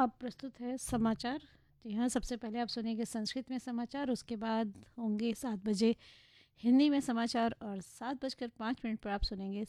अब प्रस्तुत है समाचार। जी हाँ, सबसे पहले आप सुनेंगे संस्कृत में समाचार, उसके बाद होंगे 7 बजे हिंदी में समाचार और 7:05 पर आप सुनेंगे